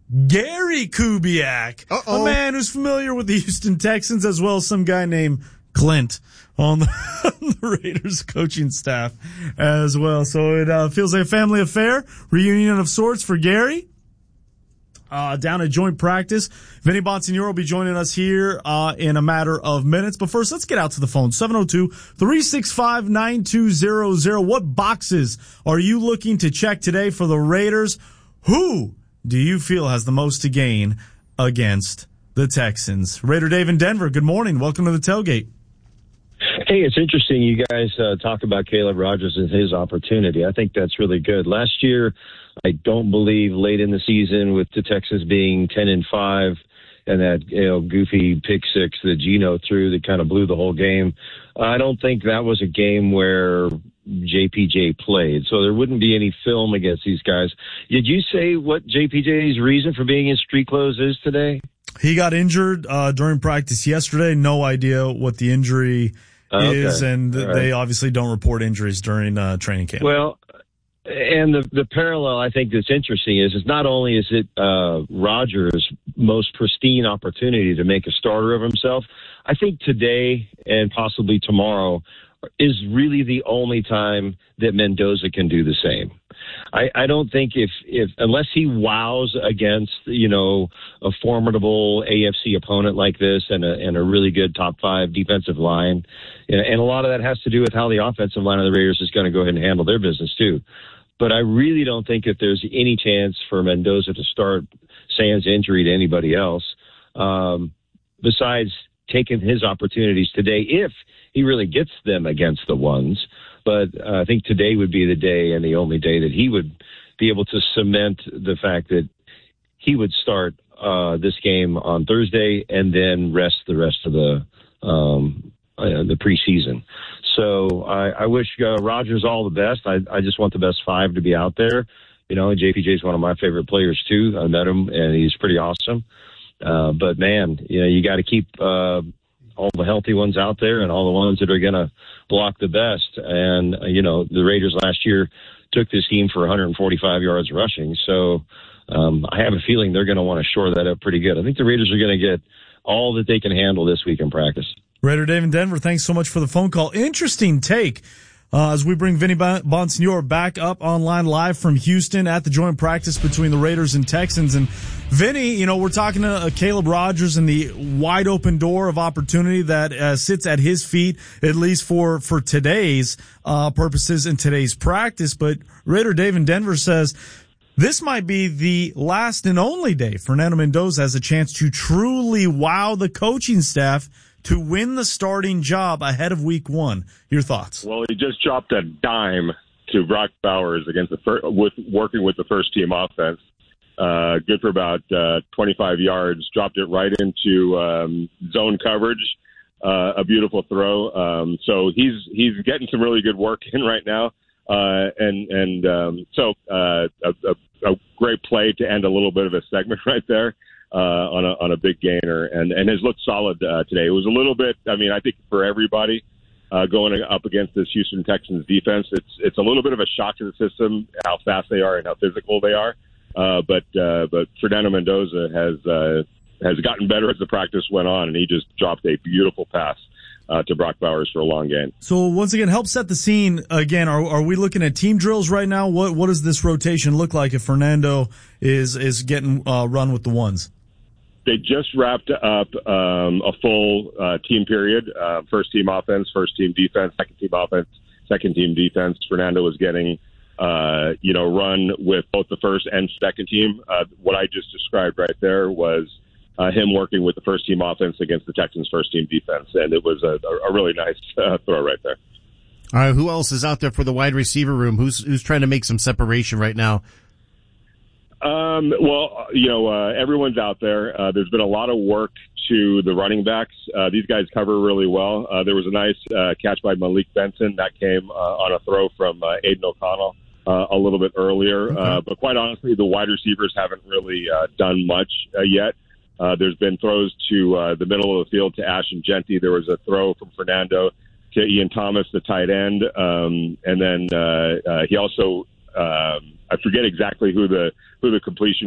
Gary Kubiak, a man who's familiar with the Houston Texans as well as some guy named Clint on the Raiders coaching staff as well. So it feels like a family affair, reunion of sorts for Gary. Down at joint practice. Vinny Bonsignore will be joining us here in a matter of minutes. But first, let's get out to the phone. 702-365-9200. What boxes are you looking to check today for the Raiders? Who do you feel has the most to gain against the Texans? Raider Dave in Denver, good morning. Welcome to the tailgate. Hey, it's interesting you guys talk about Caleb Rogers and his opportunity. I think that's really good. Last year, I don't believe late in the season with the Texans being 10-5 and that goofy pick six that Geno threw that kind of blew the whole game. I don't think that was a game where JPJ played, so there wouldn't be any film against these guys. Did you say what JPJ's reason for being in street clothes is today? He got injured during practice yesterday. No idea what the injury is, and they obviously don't report injuries during training camp. Well, and the parallel I think that's interesting is not only is it Rodgers' most pristine opportunity to make a starter of himself, I think today and possibly tomorrow is really the only time that Mendoza can do the same. I don't think if unless he wows against, a formidable AFC opponent like this and a really good top five defensive line, and a lot of that has to do with how the offensive line of the Raiders is going to go ahead and handle their business too. But I really don't think that there's any chance for Mendoza to start sans injury to anybody else, besides taking his opportunities today if he really gets them against the ones. But I think today would be the day and the only day that he would be able to cement the fact that he would start this game on Thursday and then rest the rest of the preseason. So I wish Rodgers all the best. I just want the best five to be out there. JPJ is one of my favorite players too. I met him and he's pretty awesome. But man, you got to keep all the healthy ones out there and all the ones that are going to block the best. And, the Raiders last year took this team for 145 yards rushing. So I have a feeling they're going to want to shore that up pretty good. I think the Raiders are going to get all that they can handle this week in practice. Raider Dave in Denver, thanks so much for the phone call. Interesting take as we bring Vinny Bonsignore back up online live from Houston at the joint practice between the Raiders and Texans. And Vinny, we're talking to Caleb Rogers and the wide open door of opportunity that sits at his feet, at least for today's purposes in today's practice. But Raider Dave in Denver says this might be the last and only day Fernando Mendoza has a chance to truly wow the coaching staff to win the starting job ahead of week one. Your thoughts? Well, he just dropped a dime to Brock Bowers against working with the first team offense. Good for about 25 yards. Dropped it right into zone coverage. A beautiful throw. So he's getting some really good work in right now. So a great play to end a little bit of a segment right there. On a big gainer and has looked solid today. It was a little bit, I think for everybody going up against this Houston Texans defense, it's a little bit of a shock to the system how fast they are and how physical they are. But Fernando Mendoza has gotten better as the practice went on, and he just dropped a beautiful pass to Brock Bowers for a long gain. So once again, help set the scene again. Are we looking at team drills right now? What does this rotation look like if Fernando is getting run with the ones? They just wrapped up a full team period. First team offense, first team defense, second team offense, second team defense. Fernando was getting, run with both the first and second team. What I just described right there was him working with the first team offense against the Texans' first team defense. And it was a really nice throw right there. All right. Who else is out there for the wide receiver room? Who's trying to make some separation right now? Everyone's out there. There's been a lot of work to the running backs. These guys cover really well. There was a nice catch by Malik Benson that came on a throw from Aiden O'Connell a little bit earlier. Okay. But quite honestly, the wide receivers haven't really done much yet. There's been throws to the middle of the field to Ashton Genty. There was a throw from Fernando to Ian Thomas, the tight end. And then he also I forget exactly who the completion